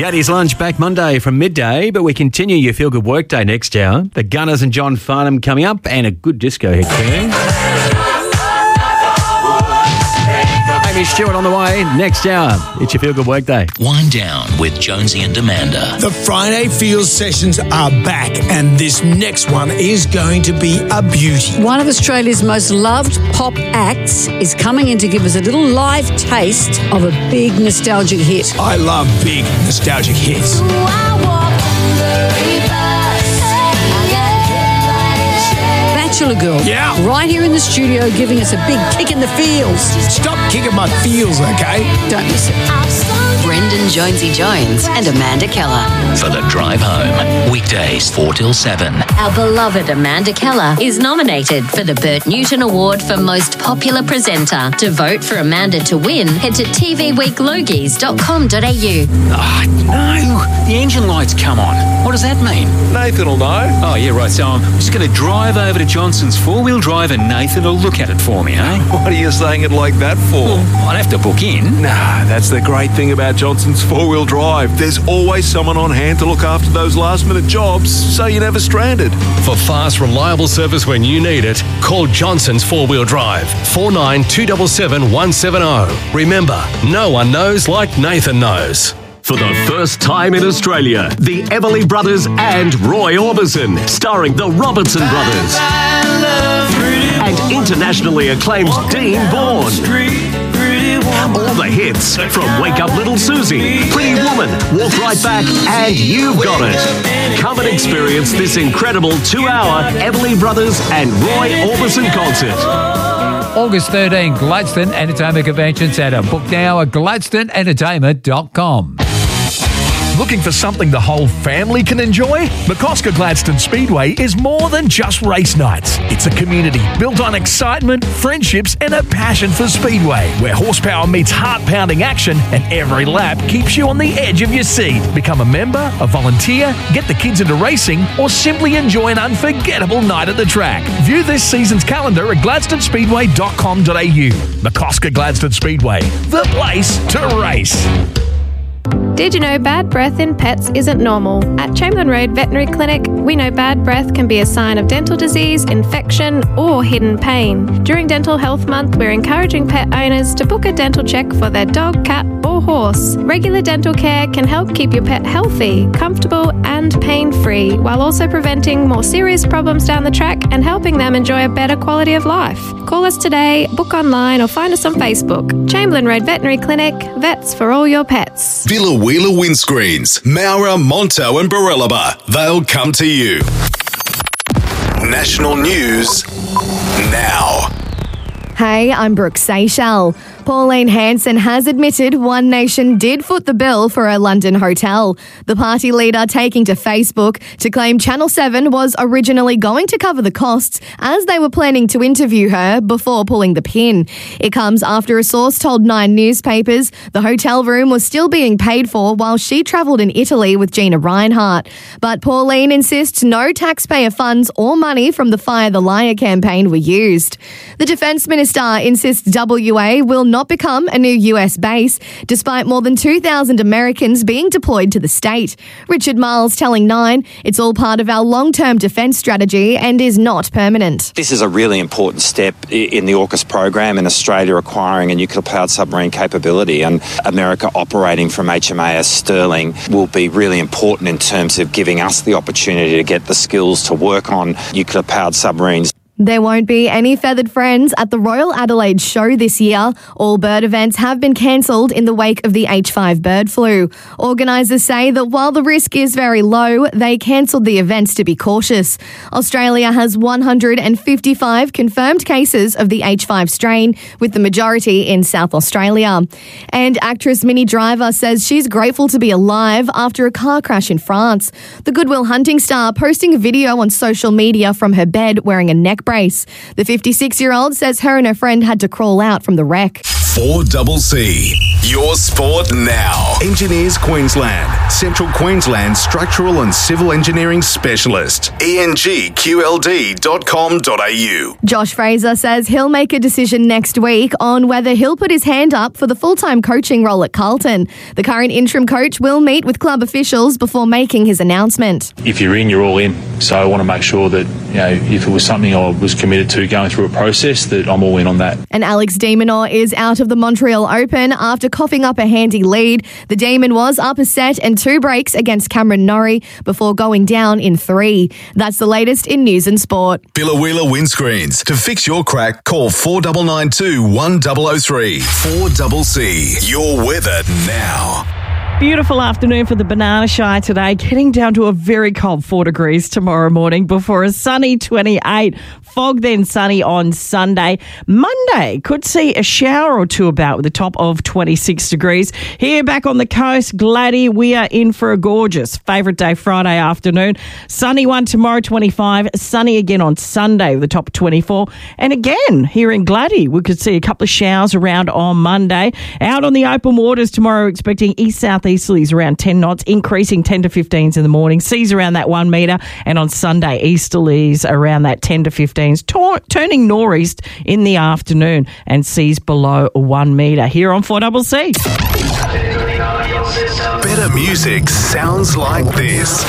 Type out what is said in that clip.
Daddy's Lunch back Monday from midday, but we continue your Feel Good Workday next hour. The Gunners and John Farnham coming up, and a good disco hit too. Amy Stewart on the way next hour. It's your Feel Good Workday. Wind down with Jonesy and Amanda. The Friday Feels sessions are back, and this next one is going to be a beauty. One of Australia's most loved pop acts is coming in to give us a little live taste of a big nostalgic hit. I love big nostalgic hits. Bachelor Girl. Yeah. Right here in the studio giving us a big kick in the feels. Stop kicking my feels, okay? Don't miss it. Brendan Jonesy Jones and Amanda Keller. For the drive home, weekdays 4 till 7. Our beloved Amanda Keller is nominated for the Bert Newton Award for Most Popular Presenter. To vote for Amanda to win, head to tvweeklogies.com.au. Oh, no. The engine light's come on. What does that mean? Nathan will know. Oh, yeah, right. So I'm just going to drive over to Johnson's four-wheel drive and Nathan will look at it for me, eh? What are you saying it like that for? Well, I'd have to book in. Nah, that's the great thing about Johnson's four-wheel drive. There's always someone on hand to look after those last-minute jobs, so you're never stranded. For fast, reliable service when you need it, call Johnson's four-wheel drive, 49 277 170. Remember, no one knows like Nathan knows. For the first time in Australia, the Everly Brothers and Roy Orbison, starring the Robertson Brothers. And internationally acclaimed Dean Bourne. All the hits from Wake Up Little Susie, Pretty Woman, Walk Right Back, and You've Got It. Come and experience this incredible 2-hour Everly Brothers and Roy Orbison concert. August 13, Gladstone Entertainment Convention Centre. Book now at gladstoneentertainment.com. Looking for something the whole family can enjoy? McCosker Gladstone Speedway is more than just race nights. It's a community built on excitement, friendships, and a passion for speedway, where horsepower meets heart-pounding action and every lap keeps you on the edge of your seat. Become a member, a volunteer, get the kids into racing, or simply enjoy an unforgettable night at the track. View this season's calendar at gladstonespeedway.com.au. McCosker Gladstone Speedway, the place to race. Did you know bad breath in pets isn't normal? At Chamberlain Road Veterinary Clinic, we know bad breath can be a sign of dental disease, infection, or hidden pain. During Dental Health Month, we're encouraging pet owners to book a dental check for their dog, cat, or horse. Regular dental care can help keep your pet healthy, comfortable, and pain-free, while also preventing more serious problems down the track and helping them enjoy a better quality of life. Call us today, book online, or find us on Facebook. Chamberlain Road Veterinary Clinic, vets for all your pets. Villa Wheeler Windscreens, Maurer, Monto and Barellaba. They'll come to you. National news now. Hey, I'm Brooke Seychelles. Pauline Hanson has admitted One Nation did foot the bill for a London hotel. The party leader taking to Facebook to claim Channel 7 was originally going to cover the costs as they were planning to interview her before pulling the pin. It comes after a source told Nine newspapers the hotel room was still being paid for while she travelled in Italy with Gina Reinhart. But Pauline insists no taxpayer funds or money from the Fire the Liar campaign were used. The Defence Minister insists WA will not become a new US base, despite more than 2,000 Americans being deployed to the state. Richard Miles telling Nine it's all part of our long-term defence strategy and is not permanent. This is a really important step in the AUKUS program in Australia acquiring a nuclear-powered submarine capability, and America operating from HMAS Sterling will be really important in terms of giving us the opportunity to get the skills to work on nuclear-powered submarines. There won't be any feathered friends at the Royal Adelaide Show this year. All bird events have been cancelled in the wake of the H5 bird flu. Organisers say that while the risk is very low, they cancelled the events to be cautious. Australia has 155 confirmed cases of the H5 strain, with the majority in South Australia. And actress Minnie Driver says she's grateful to be alive after a car crash in France. The Good Will Hunting star posting a video on social media from her bed wearing a neck brace. The 56-year-old says her and her friend had to crawl out from the wreck. 4CC, your sport now. Engineers Queensland, Central Queensland Structural and Civil Engineering Specialist. engqld.com.au. Josh Fraser says he'll make a decision next week on whether he'll put his hand up for the full-time coaching role at Carlton. The current interim coach will meet with club officials before making his announcement. If you're in, you're all in. So I want to make sure that, if it was something I was committed to going through a process, that I'm all in on that. And Alex de Minaur is out of the Montreal Open after coughing up a handy lead. The Demon was up a set and 2 breaks against Cameron Norrie before going down in 3. That's the latest in news and sport. Billawheeler Windscreens. To fix your crack, call 4992 1003. 4CC. Your weather now. Beautiful afternoon for the Banana Shire today, getting down to a very cold 4 degrees tomorrow morning before a sunny 28. Fog then sunny on Sunday. Monday could see a shower or two about with a top of 26 degrees. Here back on the coast, Gladdy, we are in for a gorgeous favourite day Friday afternoon. Sunny one tomorrow, 25. Sunny again on Sunday with a top of 24. And again, here in Gladdy, we could see a couple of showers around on Monday. Out on the open waters tomorrow, expecting east-southeasterlies around 10 knots, increasing 10 to 15s in the morning. Seas around that 1 metre. And on Sunday, easterlies around that 10 to 15s, turning northeast in the afternoon and seas below 1 metre. Here on 4CC. Better music sounds like this.